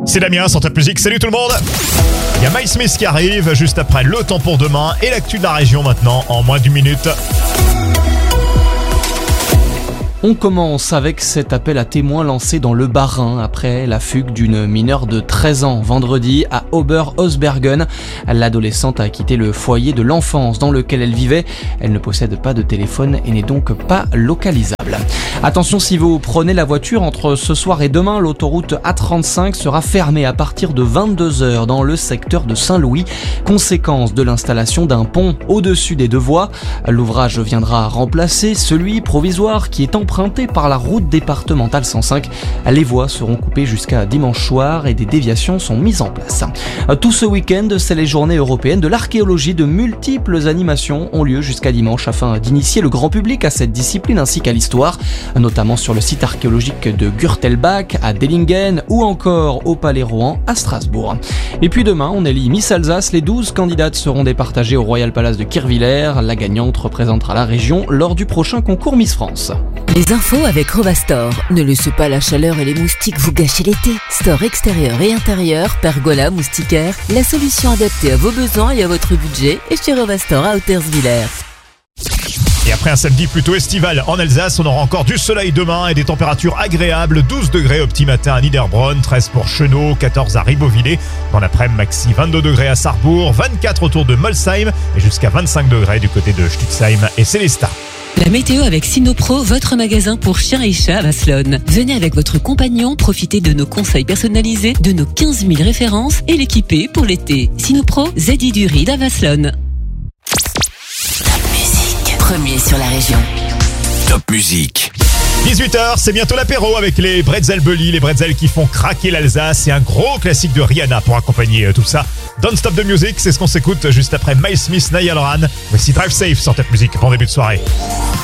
C'est Damien, sur Top Music, salut tout le monde. Il y a Miles Smith qui arrive juste après le temps pour demain et l'actu de la région maintenant en moins d'une minute. On commence avec cet appel à témoins lancé dans le Bas-Rhin après la fugue d'une mineure de 13 ans vendredi à Ober-Hausbergen. L'adolescente a quitté le foyer de l'enfance dans lequel elle vivait. Elle ne possède pas de téléphone et n'est donc pas localisable. Attention, si vous prenez la voiture entre ce soir et demain, l'autoroute A35 sera fermée à partir de 22h dans le secteur de Saint-Louis. Conséquence de l'installation d'un pont au-dessus des deux voies. L'ouvrage viendra remplacer celui provisoire qui est emprunté par la route départementale 105. Les voies seront coupées jusqu'à dimanche soir et des déviations sont mises en place. Tout ce week-end, c'est les journées européennes de l'archéologie. De multiples animations ont lieu jusqu'à dimanche afin d'initier le grand public à cette discipline ainsi qu'à l'histoire, notamment sur le site archéologique de Gürtelbach à Dellingen ou encore au Palais Rohan à Strasbourg. Et puis demain, on élit Miss Alsace. Les 12 candidates seront départagées au Royal Palace de Kirchwiller. La gagnante représentera la région lors du prochain concours Miss France. Les infos avec Rovastor. Ne laissez pas la chaleur et les moustiques vous gâcher l'été. Store extérieur et intérieur, pergola, moustiquaire, la solution adaptée à vos besoins et à votre budget est chez Rovastor à Hauterswiller. Et après un samedi plutôt estival en Alsace, on aura encore du soleil demain et des températures agréables. 12 degrés au petit matin à Niederbronn, 13 pour Chenot, 14 à Ribeauvillé. Dans l'après-midi, maxi 22 degrés à Sarrebourg, 24 autour de Molsheim et jusqu'à 25 degrés du côté de Stutzheim et Sélestat. La météo avec Sinopro, votre magasin pour chiens et chats à Vasselonne. Venez avec votre compagnon, profitez de nos conseils personnalisés, de nos 15 000 références et l'équiper pour l'été. Sinopro, Zedi du Ride à Vasselonne. Top Music, premier sur la région. Top Music. 18h, c'est bientôt l'apéro avec les Bretzel Bully, les bretzels qui font craquer l'Alsace et un gros classique de Rihanna pour accompagner tout ça. Don't Stop the Music, c'est ce qu'on s'écoute juste après Miles Smith, Niall Horan. Voici Drive Safe sur Top Music. Bon début de soirée.